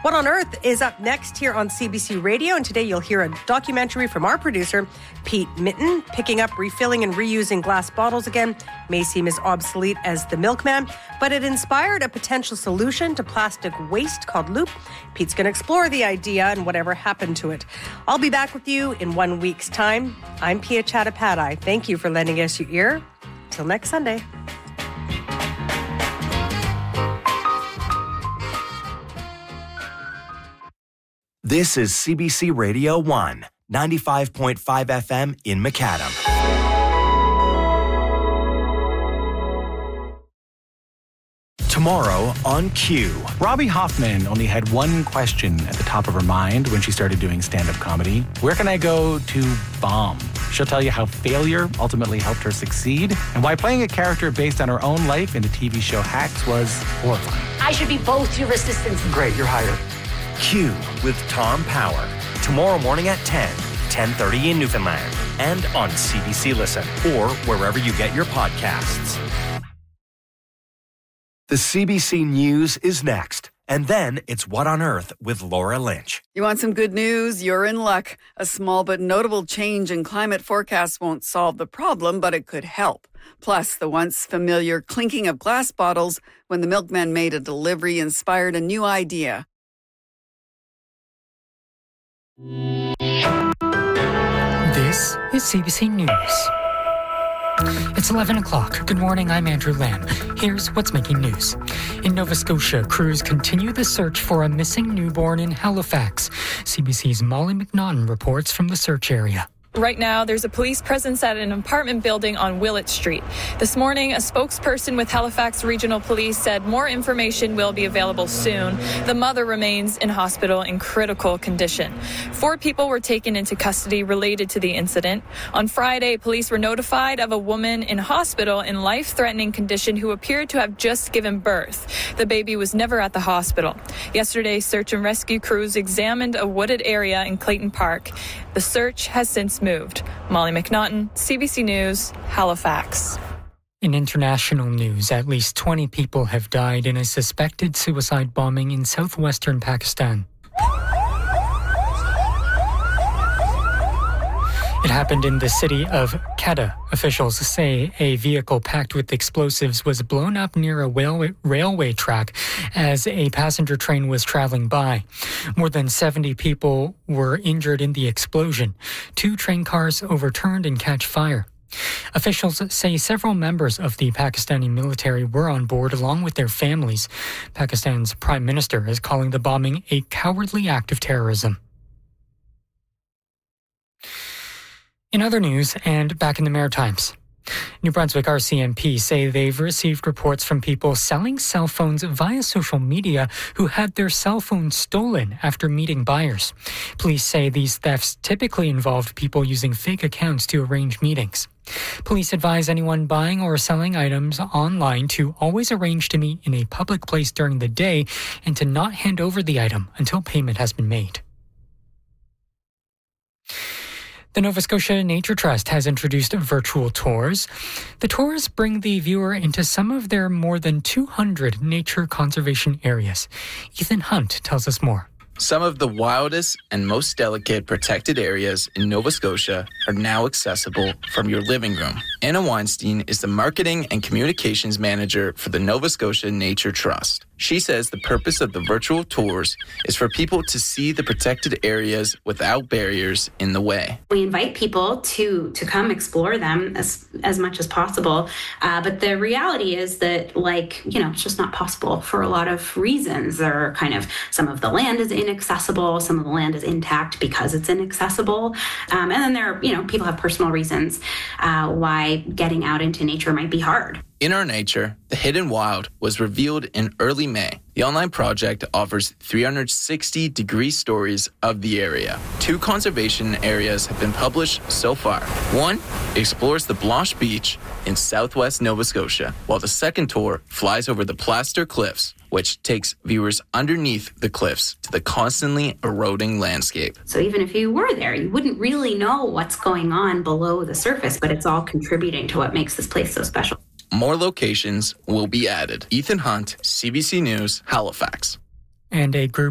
What on Earth is up next here on CBC Radio, and today you'll hear a documentary from our producer, Pete Mitten, picking up refilling and reusing glass bottles again may seem as obsolete as the milkman, but it inspired a potential solution to plastic waste called Loop. Pete's going to explore the idea and whatever happened to it. I'll be back with you in 1 week's time. I'm Pia Chattopadhyay. Thank you for lending us your ear. Till next Sunday. This is CBC Radio 1, 95.5 FM in Macadam. Tomorrow on Q. Robbie Hoffman only had one question at the top of her mind when she started doing stand-up comedy. Where can I go to bomb? She'll tell you how failure ultimately helped her succeed and why playing a character based on her own life in the TV show Hacks was horrifying. I should be both your assistants. Great, you're hired. Q with Tom Power. Tomorrow morning at 10:30 in Newfoundland. And on CBC Listen or wherever you get your podcasts. The CBC News is next. And then it's What on Earth with Laura Lynch. You want some good news? You're in luck. A small but notable change in climate forecasts won't solve the problem, but it could help. Plus, the once familiar clinking of glass bottles when the milkman made a delivery inspired a new idea. This is CBC News. It's 11 o'clock. Good morning, I'm Andrew Lamb. Here's what's making news. In Nova Scotia, crews continue the search for a missing newborn in Halifax. CBC's Molly McNaughton reports from the search area. Right now, there's a police presence at an apartment building on Willett Street. This morning, a spokesperson with Halifax Regional Police said more information will be available soon. The mother remains in hospital in critical condition. 4 people were taken into custody related to the incident. On Friday, police were notified of a woman in hospital in life-threatening condition who appeared to have just given birth. The baby was never at the hospital. Yesterday, search and rescue crews examined a wooded area in Clayton Park. The search has since moved. Molly McNaughton, CBC News, Halifax. In international news, at least 20 people have died in a suspected suicide bombing in southwestern Pakistan. It happened in the city of Quetta. Officials say a vehicle packed with explosives was blown up near a railway track as a passenger train was traveling by. More than 70 people were injured in the explosion. 2 train cars overturned and catch fire. Officials say several members of the Pakistani military were on board along with their families. Pakistan's prime minister is calling the bombing a cowardly act of terrorism. In other news, and back in the Maritimes, New Brunswick RCMP say they've received reports from people selling cell phones via social media who had their cell phones stolen after meeting buyers. Police say these thefts typically involved people using fake accounts to arrange meetings. Police advise anyone buying or selling items online to always arrange to meet in a public place during the day and to not hand over the item until payment has been made. The Nova Scotia Nature Trust has introduced virtual tours. The tours bring the viewer into some of their more than 200 nature conservation areas. Ethan Hunt tells us more. Some of the wildest and most delicate protected areas in Nova Scotia are now accessible from your living room. Anna Weinstein is the Marketing and Communications Manager for the Nova Scotia Nature Trust. She says the purpose of the virtual tours is for people to see the protected areas without barriers in the way. We invite people to come explore them as much as possible. But the reality is that, it's just not possible for a lot of reasons. There are some of the land is inaccessible, some of the land is intact because it's inaccessible. And then there are, people have personal reasons why getting out into nature might be hard. In Our Nature, The Hidden Wild was revealed in early May. The online project offers 360-degree stories of the area. 2 conservation areas have been published so far. One explores the Blanche Beach in southwest Nova Scotia, while the second tour flies over the Plaster Cliffs, which takes viewers underneath the cliffs to the constantly eroding landscape. So even if you were there, you wouldn't really know what's going on below the surface, but it's all contributing to what makes this place so special. More locations will be added. Ethan Hunt, CBC News, Halifax. And a group